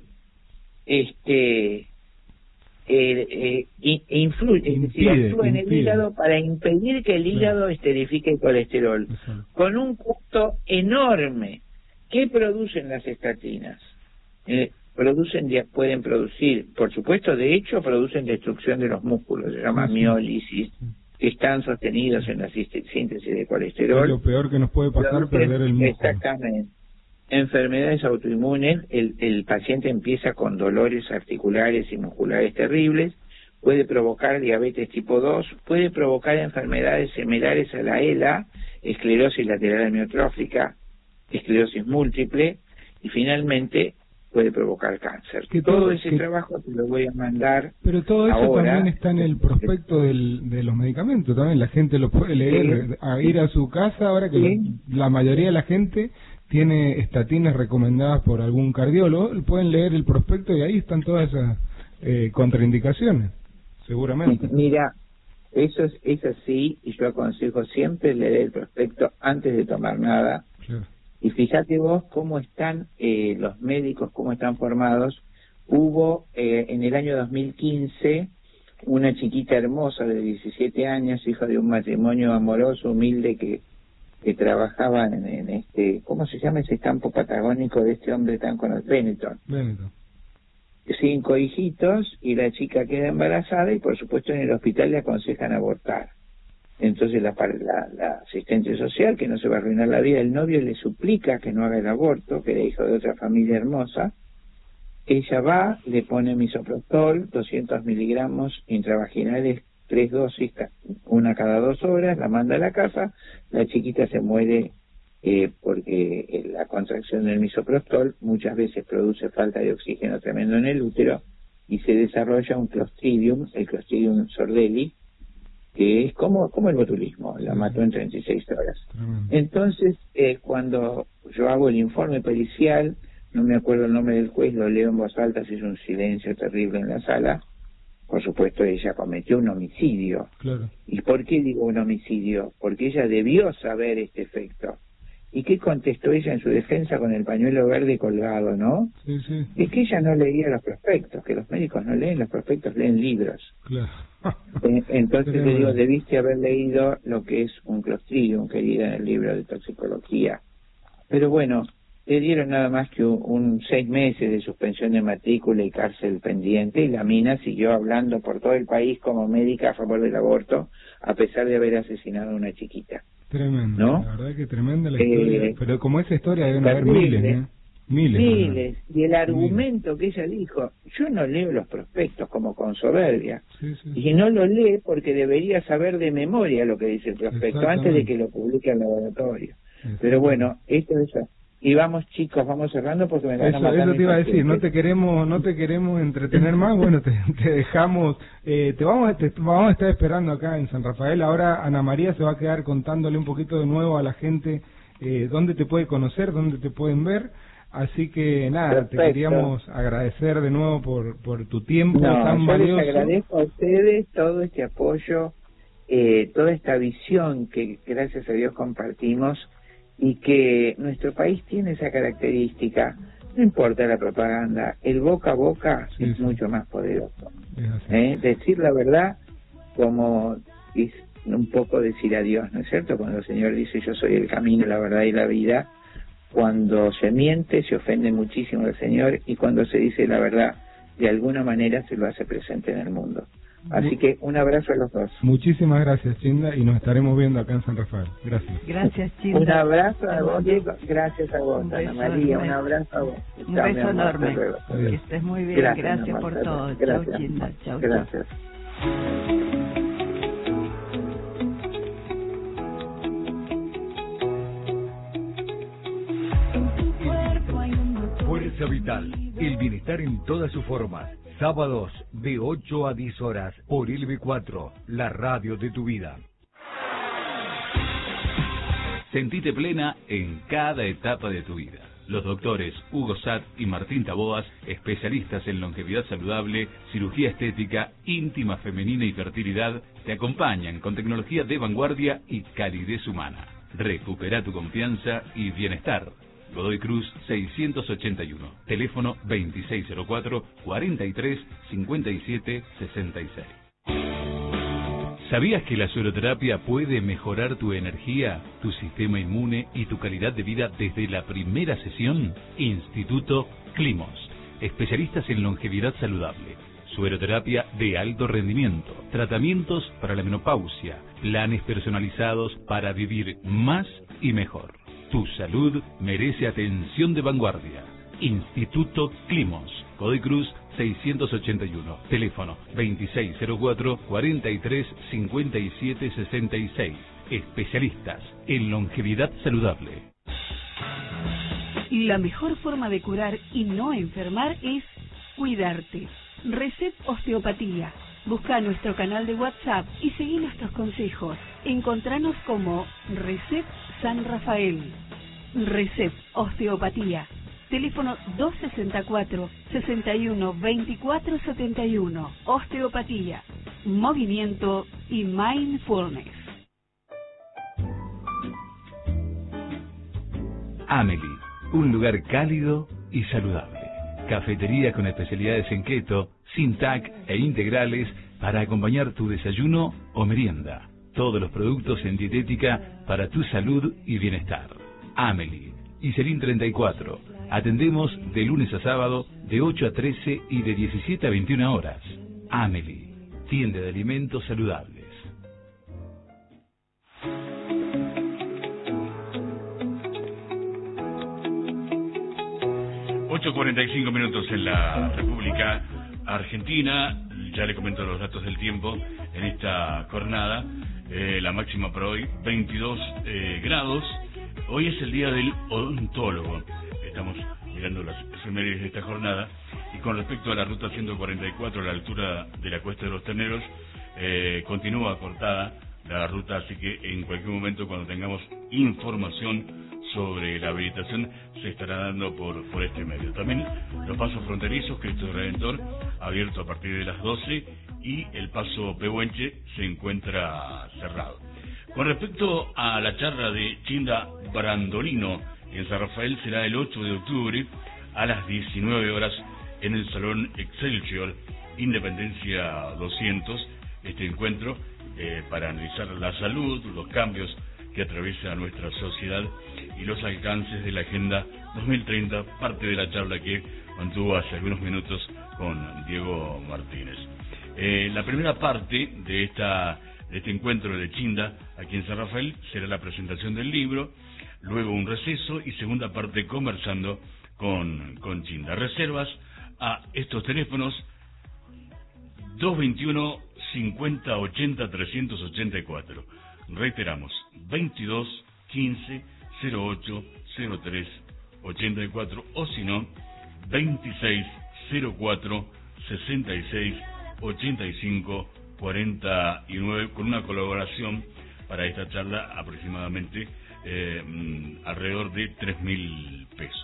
este eh, eh, influye, es decir, actúa en el hígado para impedir que el hígado claro. esterifique el colesterol, Exacto. con un costo enorme. ¿Qué producen las estatinas? Eh, producen pueden producir, por supuesto, de hecho producen destrucción de los músculos, se llama miólisis, que están sostenidos en la síntesis de colesterol. Es lo peor que nos puede pasar, producen, perder el músculo. Exactamente. Enfermedades autoinmunes, el, el paciente empieza con dolores articulares y musculares terribles, puede provocar diabetes tipo dos, puede provocar enfermedades similares a la ELA, esclerosis lateral amiotrófica, esclerosis múltiple, y finalmente puede provocar cáncer. Que todo, todo ese que, trabajo te lo voy a mandar. Pero todo eso ahora. También está en el prospecto del, de los medicamentos, también la gente lo puede leer, sí. a ir a su casa, ahora que sí. lo, la mayoría de la gente tiene estatinas recomendadas por algún cardiólogo, pueden leer el prospecto y ahí están todas esas eh, contraindicaciones, seguramente. Mira, eso es, es así, y yo aconsejo siempre leer el prospecto antes de tomar nada. Claro. Y fíjate vos cómo están eh, los médicos, cómo están formados. Hubo eh, en el año dos mil quince una chiquita hermosa de diecisiete años, hija de un matrimonio amoroso, humilde, que, que trabajaba en, en este, ¿cómo se llama ese campo patagónico de este hombre tan conocido? Benetton. Benetton. Cinco hijitos, y la chica queda embarazada y por supuesto en el hospital le aconsejan abortar. Entonces la, la, la asistente social, que no se va a arruinar la vida, el novio le suplica que no haga el aborto, que era hijo de otra familia hermosa. Ella va, le pone misoprostol, doscientos miligramos intravaginales, tres dosis, una cada dos horas, la manda a la casa, la chiquita se muere eh, porque la contracción del misoprostol muchas veces produce falta de oxígeno tremendo en el útero y se desarrolla un clostridium, el Clostridium sordelli, que es como, como el botulismo, la mató en treinta y seis horas. Mm. Entonces, eh, cuando yo hago el informe pericial, no me acuerdo el nombre del juez, lo leo en voz alta, se hizo un silencio terrible en la sala. Por supuesto, ella cometió un homicidio. Claro. ¿Y por qué digo un homicidio? Porque ella debió saber este efecto. ¿Y qué contestó ella en su defensa con el pañuelo verde colgado, no? Sí, sí. Es que ella no leía los prospectos, que los médicos no leen los prospectos, leen libros. Claro. Entonces te digo, debiste haber leído lo que es un Clostridium, querida, en el libro de toxicología. Pero bueno, le dieron nada más que un, un seis meses de suspensión de matrícula y cárcel pendiente, y la mina siguió hablando por todo el país como médica a favor del aborto, a pesar de haber asesinado a una chiquita. Tremendo, ¿no? La verdad que tremenda la eh, historia, pero como esa historia deben haber miles, ¿eh? Miles. Miles. Y el argumento miles. que ella dijo, yo no leo los prospectos como con soberbia. Sí, sí. Y no lo lee porque debería saber de memoria lo que dice el prospecto antes de que lo publique el laboratorio. Pero bueno, esto es eso. Y vamos, chicos, vamos cerrando porque me van eso, a matar. Eso te iba a decir, pacientes. no te queremos no te queremos entretener más, bueno, te, te dejamos, eh, te vamos te vamos a estar esperando acá en San Rafael. Ahora Ana María se va a quedar contándole un poquito de nuevo a la gente eh, dónde te puede conocer, dónde te pueden ver. Así que nada, Perfecto. te queríamos agradecer de nuevo por, por tu tiempo No, tan yo valioso. les agradezco a ustedes todo este apoyo, eh, toda esta visión que gracias a Dios compartimos y que nuestro país tiene esa característica. No importa la propaganda, el boca a boca Sí, es sí. mucho más poderoso. Es así. ¿Eh? Decir la verdad como es un poco decir adiós, ¿no es cierto? Cuando el Señor dice yo soy el camino, la verdad y la vida, cuando se miente se ofende muchísimo al Señor y cuando se dice la verdad de alguna manera se lo hace presente en el mundo. Así que un abrazo a los dos. Muchísimas gracias, Chinda, y nos estaremos viendo acá en San Rafael. Gracias. Gracias, Chinda. Un abrazo a vos, Diego. Gracias a vos, Un Ana beso María. enorme. Un abrazo a vos. Un Chao, mi beso amor, enorme. hasta luego. Que estés muy bien. Gracias, Gracias, mi amor, por hasta todo. luego. Chau, Gracias. Chinda. Chau, chau. Gracias. Fuerza Vital, el bienestar en todas sus formas. Sábados de ocho a diez horas por L B cuatro, la radio de tu vida. Sentite plena en cada etapa de tu vida. Los doctores Hugo Satt y Martín Taboas, especialistas en longevidad saludable, cirugía estética, íntima femenina y fertilidad, te acompañan con tecnología de vanguardia y calidez humana. Recupera tu confianza y bienestar. Godoy Cruz seiscientos ochenta y uno, teléfono veintiséis cero cuatro, cuarenta y tres, cincuenta y siete, sesenta y seis. ¿Sabías que la sueroterapia puede mejorar tu energía, tu sistema inmune y tu calidad de vida desde la primera sesión? Instituto Climos, especialistas en longevidad saludable, sueroterapia de alto rendimiento, tratamientos para la menopausia, planes personalizados para vivir más y mejor. Tu salud merece atención de vanguardia. Instituto Climos, Godoy Cruz seiscientos ochenta y uno, teléfono veintiséis cero cuatro, cuarenta y tres, cincuenta y siete, sesenta y seis. Especialistas en longevidad saludable. La mejor forma de curar y no enfermar es cuidarte. Recep Osteopatía. Busca nuestro canal de WhatsApp y seguí nuestros consejos. Encontranos como Recep San Rafael. Recep Osteopatía. Teléfono dos sesenta y cuatro, sesenta y uno, veinticuatro setenta y uno. Osteopatía, movimiento y mindfulness. Amelie, un lugar cálido y saludable. Cafetería con especialidades en keto, sin T A C e integrales para acompañar tu desayuno o merienda. Todos los productos en dietética para tu salud y bienestar. Amelie, Iselín treinta y cuatro. Atendemos de lunes a sábado de ocho a trece y de diecisiete a veintiuna horas. Amelie, tienda de alimentos saludables. ocho cuarenta y cinco minutos en la República Argentina. Ya le comento los datos del tiempo en esta jornada. Eh, la máxima para hoy, veintidós eh, grados. Hoy es el día del odontólogo. Estamos mirando las efemérides de esta jornada. Y con respecto a la ruta ciento cuarenta y cuatro, a la altura de la Cuesta de los Terneros, eh, continúa cortada la ruta, así que en cualquier momento, cuando tengamos información sobre la habilitación, se estará dando por, por este medio. También los pasos fronterizos, Cristo Redentor, abierto a partir de las doce, y el paso Pehuenche se encuentra cerrado. Con respecto a la charla de Chinda Brandolino en San Rafael, será el ocho de octubre a las diecinueve horas en el Salón Excelsior, Independencia doscientos. Este encuentro eh, para analizar la salud, los cambios que atraviesa nuestra sociedad y los alcances de la Agenda dos mil treinta, parte de la charla que mantuvo hace algunos minutos con Diego Martínez. Eh, la primera parte de esta de este encuentro de Chinda aquí en San Rafael será la presentación del libro, luego un receso y segunda parte conversando con, con Chinda. Reservas a estos teléfonos dos veintiuno, cincuenta, ochenta, trescientos ochenta y cuatro. Reiteramos, veintidós, quince, cero ocho, cero tres, ochenta y cuatro, o si no, veintiséis, cero cuatro, sesenta y seis, ochenta y cinco, cuarenta y nueve, con una colaboración para esta charla aproximadamente eh, alrededor de tres mil pesos.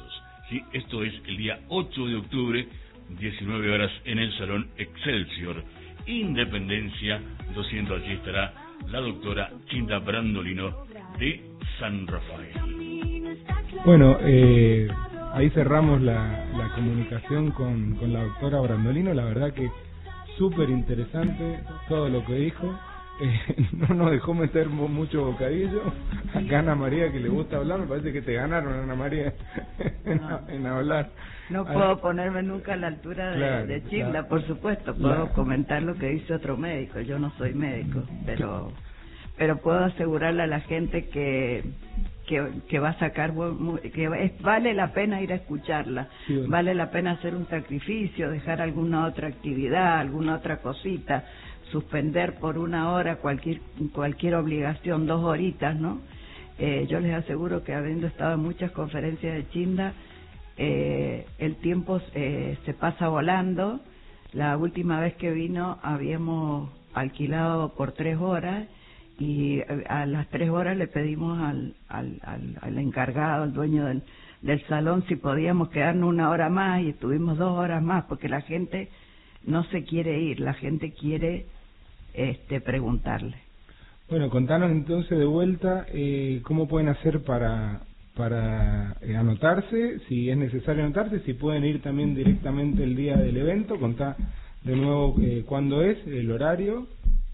¿sí? Esto es el día ocho de octubre, diecinueve horas, en el Salón Excelsior, Independencia doscientos. Allí estará la doctora Chinda Brandolino de San Rafael. Bueno, eh, ahí cerramos la, la comunicación con, con la doctora Brandolino. La verdad que súper interesante todo lo que dijo. Eh, no nos dejó meter mucho bocadillo. Acá Ana María, que le gusta hablar, me parece que te ganaron, Ana María, en, no, en hablar. No puedo ponerme nunca a la altura de, claro, de Chinda, claro, por supuesto. Puedo claro. comentar lo que dice otro médico. Yo no soy médico, pero pero puedo asegurarle a la gente que que, que va a sacar, que es, vale la pena ir a escucharla, sí, bueno. Vale la pena hacer un sacrificio, dejar alguna otra actividad, alguna otra cosita, suspender por una hora cualquier cualquier obligación, dos horitas, ¿no? Eh, yo les aseguro que habiendo estado en muchas conferencias de Chinda, eh, el tiempo eh, se pasa volando. La última vez que vino habíamos alquilado por tres horas y a las tres horas le pedimos al, al, al, al encargado, al dueño del, del salón, si podíamos quedarnos una hora más, y estuvimos dos horas más, porque la gente no se quiere ir, la gente quiere este preguntarle. Bueno, contanos entonces de vuelta eh, cómo pueden hacer para para eh, anotarse, si es necesario anotarse, si pueden ir también directamente el día del evento. Contá de nuevo eh, cuándo es, el horario.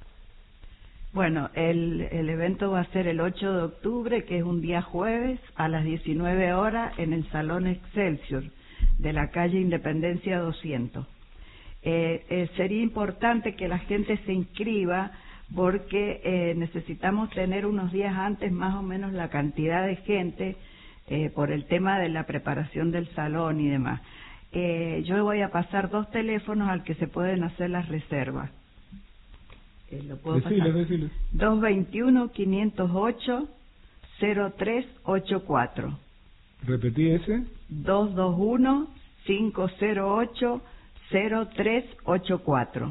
Bueno, el, el evento va a ser el ocho de octubre, que es un día jueves, a las diecinueve horas, en el Salón Excelsior de la calle Independencia doscientos. Eh, eh, sería importante que la gente se inscriba, porque eh, necesitamos tener unos días antes más o menos la cantidad de gente eh, por el tema de la preparación del salón y demás. Eh, yo voy a pasar dos teléfonos al que se pueden hacer las reservas. Eh, ¿Lo puedo decilo, pasar? Decilo. dos veintiuno, quinientos ocho, cero tres ochenta y cuatro. ¿Repetí ese? dos veintiuno, quinientos ocho, cero tres ochenta y cuatro.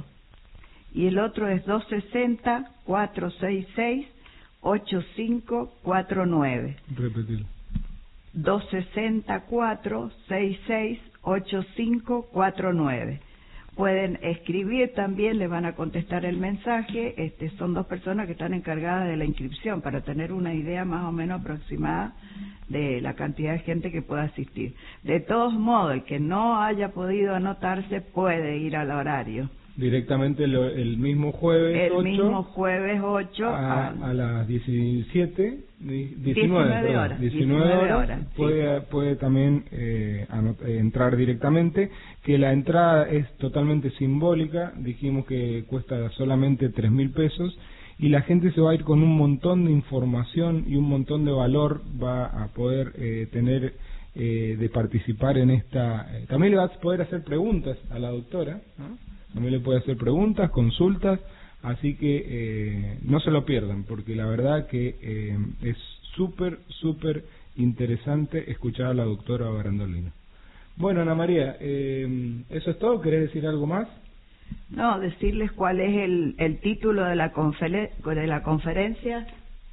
Y el otro es dos sesenta, cuatrocientos sesenta y seis, ochenta y cinco cuarenta y nueve. Repetir. dos sesenta, cuatrocientos sesenta y seis, ochenta y cinco cuarenta y nueve. Pueden escribir también, le van a contestar el mensaje. Este, son dos personas que están encargadas de la inscripción, para tener una idea más o menos aproximada de la cantidad de gente que pueda asistir. De todos modos, el que no haya podido anotarse puede ir al horario. Directamente lo, el mismo jueves el ocho, mismo jueves ocho a, a, a las diecisiete, diecinueve, diecinueve horas, diecinueve horas, puede, sí. puede también eh, anot, eh, entrar directamente, que la entrada es totalmente simbólica. Dijimos que cuesta solamente tres mil pesos, y la gente se va a ir con un montón de información y un montón de valor, va a poder eh, tener eh, de participar en esta. Eh, también le vas a poder hacer preguntas a la doctora, ¿no? También le puede hacer preguntas, consultas, así que eh, no se lo pierdan, porque la verdad que eh, es súper, súper interesante escuchar a la doctora Brandolino. Bueno, Ana María, eh, ¿eso es todo? ¿Querés decir algo más? No, decirles cuál es el, el título de la, confere- de la conferencia: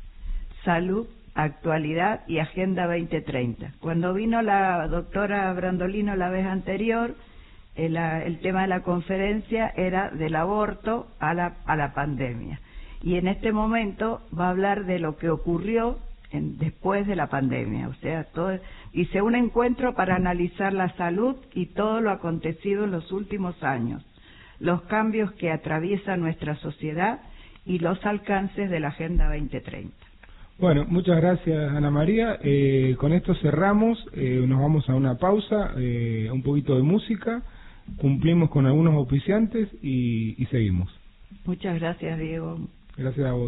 Salud, Actualidad y Agenda veinte treinta. Cuando vino la doctora Brandolino la vez anterior, El, el tema de la conferencia era del aborto a la, a la pandemia, y en este momento va a hablar de lo que ocurrió en, después de la pandemia, o sea, todo, hice un encuentro para analizar la salud y todo lo acontecido en los últimos años, los cambios que atraviesa nuestra sociedad y los alcances de la Agenda veinte treinta. Bueno, muchas gracias, Ana María. Eh, con esto cerramos, eh, nos vamos a una pausa, eh, un poquito de música. Cumplimos con algunos auspiciantes y, y seguimos. Muchas gracias, Diego. Gracias a vos.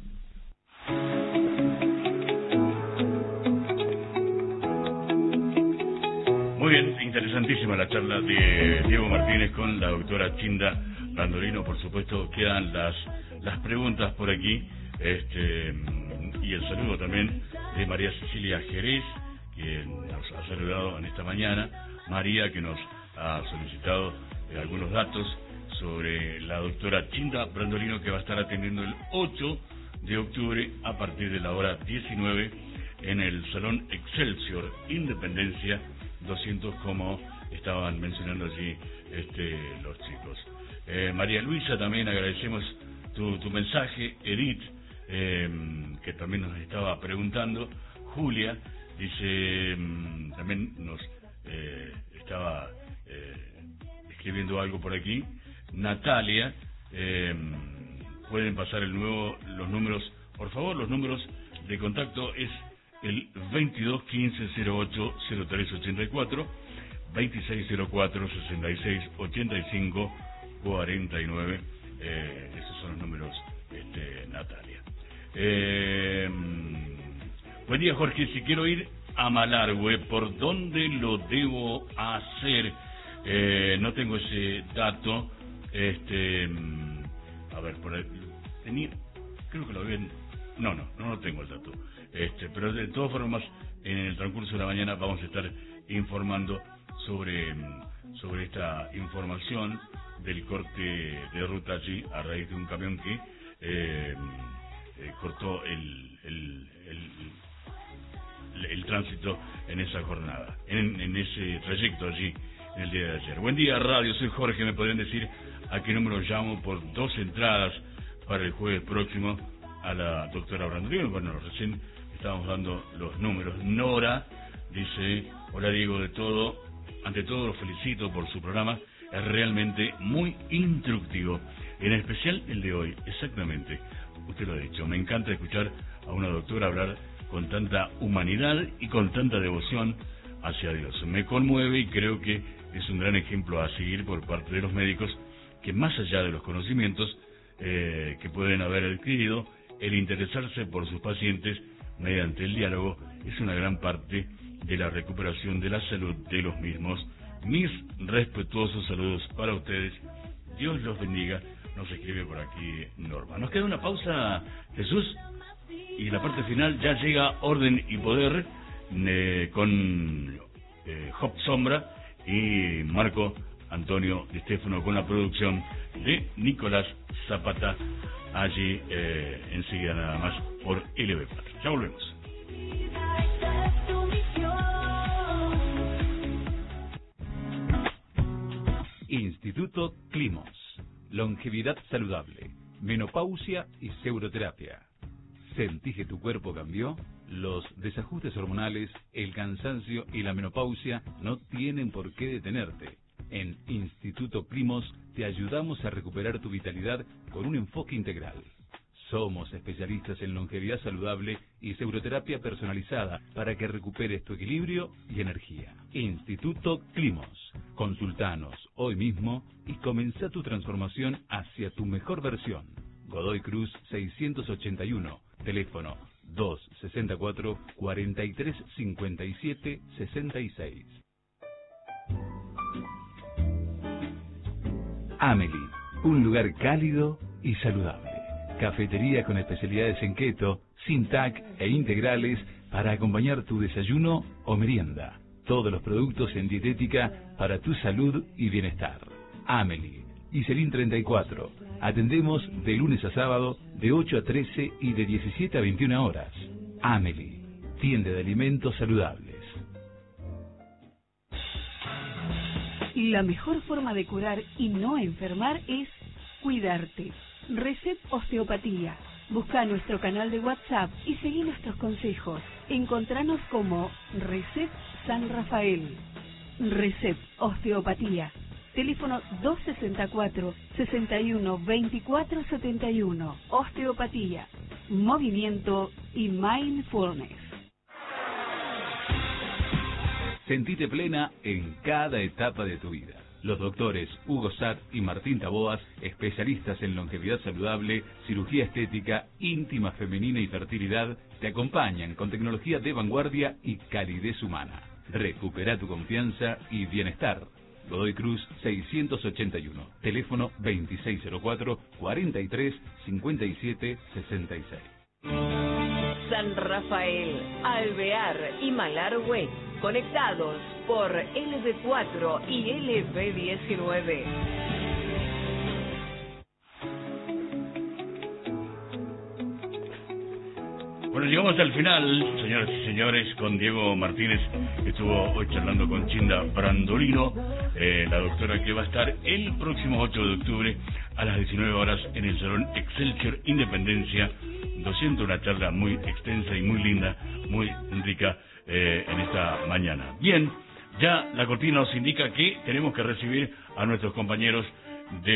Muy bien, interesantísima la charla de Diego Martínez con la doctora Chinda Brandolino. Por supuesto, quedan las las preguntas por aquí, este y el saludo también de María Cecilia Jerez, que nos ha saludado en esta mañana. María, que nos ha solicitado eh, algunos datos sobre la doctora Chinda Brandolino, que va a estar atendiendo el ocho de octubre a partir de la hora diecinueve en el Salón Excelsior, Independencia doscientos, como estaban mencionando allí este, los chicos. Eh, María Luisa, también agradecemos tu, tu mensaje. Edith, eh, que también nos estaba preguntando. Julia dice, también nos eh, estaba eh, escribiendo algo por aquí. Natalia, eh, pueden pasar el nuevo los números, por favor, los números de contacto es el veintidós quince cero ocho cero tres ochenta y cuatro, veintiséis cero cuatro sesenta y seis ochenta y cinco cuarenta y nueve, eh, esos son los números, este, Natalia. Eh, buen día, Jorge. Si quiero ir a Malargüe, ¿por dónde lo debo hacer? Eh, no tengo ese dato. Este, a ver, por ahí, tenía, creo que lo habían. No, no, no lo tengo el dato. Este, pero de todas formas, en el transcurso de la mañana vamos a estar informando sobre sobre esta información del corte de ruta allí a raíz de un camión que eh, eh, cortó el el, el el tránsito en esa jornada, en, en ese trayecto allí en el día de ayer. Buen día, radio, soy Jorge. ¿Me podrían decir a qué número llamo por dos entradas para el jueves próximo a la doctora Brandrión? Bueno, recién estábamos dando los números. Nora dice, hola Diego, de todo, ante todo lo felicito por su programa, es realmente muy instructivo, en especial el de hoy, exactamente, usted lo ha dicho, me encanta escuchar a una doctora hablar con tanta humanidad y con tanta devoción hacia Dios. Me conmueve y creo que es un gran ejemplo a seguir por parte de los médicos que, más allá de los conocimientos eh, que pueden haber adquirido, el interesarse por sus pacientes mediante el diálogo es una gran parte de la recuperación de la salud de los mismos. Mis respetuosos saludos para ustedes. Dios los bendiga. Nos escribe por aquí Norma. Nos queda una pausa, Jesús, y la parte final ya llega Orden y Poder eh, con eh, Job Sombra y Marco Antonio Di Stefano con la producción de Nicolás Zapata, allí eh, enseguida nada más por L B cuatro. Ya volvemos. Instituto Climos. Longevidad saludable, menopausia y seuroterapia. ¿Sentís que tu cuerpo cambió? Los desajustes hormonales, el cansancio y la menopausia no tienen por qué detenerte. En Instituto Climos te ayudamos a recuperar tu vitalidad con un enfoque integral. Somos especialistas en longevidad saludable y seuroterapia personalizada para que recuperes tu equilibrio y energía. Instituto Climos. Consultanos hoy mismo y comenzá tu transformación hacia tu mejor versión. Godoy Cruz seiscientos ochenta y uno. Teléfono dos sesenta y cuatro, cuarenta y tres cincuenta y siete sesenta y seis. Amelie, un lugar cálido y saludable. Cafetería con especialidades en keto, sin T A C e integrales para acompañar tu desayuno o merienda. Todos los productos en dietética para tu salud y bienestar. Amelie, Iselín treinta y cuatro. Atendemos de lunes a sábado de ocho a trece y de diecisiete a veintiuna horas. Amelie, tienda de alimentos saludables. La mejor forma de curar y no enfermar es cuidarte. Recep Osteopatía. Busca nuestro canal de WhatsApp y seguí nuestros consejos. Encontranos como Recep San Rafael. Recep Osteopatía. Teléfono dos sesenta y cuatro, sesenta y uno, veinticuatro setenta y uno. Osteopatía, movimiento y mindfulness. Sentite plena en cada etapa de tu vida. Los doctores Hugo Satt y Martín Taboas, especialistas en longevidad saludable, cirugía estética, íntima femenina y fertilidad, te acompañan con tecnología de vanguardia y calidez humana. Recupera tu confianza y bienestar. Godoy Cruz seiscientos ochenta y uno. Teléfono veintiséis cero cuatro, cuarenta y tres cincuenta y siete sesenta y seis. San Rafael, Alvear y Malargüe, conectados por L B cuatro y L B diecinueve. Bueno, llegamos al final, señoras y señores, con Diego Martínez, que estuvo hoy charlando con Chinda Brandolino, eh, la doctora que va a estar el próximo ocho de octubre a las diecinueve horas en el Salón Excelsior Independencia doscientos, una charla muy extensa y muy linda, muy rica eh, en esta mañana. Bien, ya la cortina nos indica que tenemos que recibir a nuestros compañeros de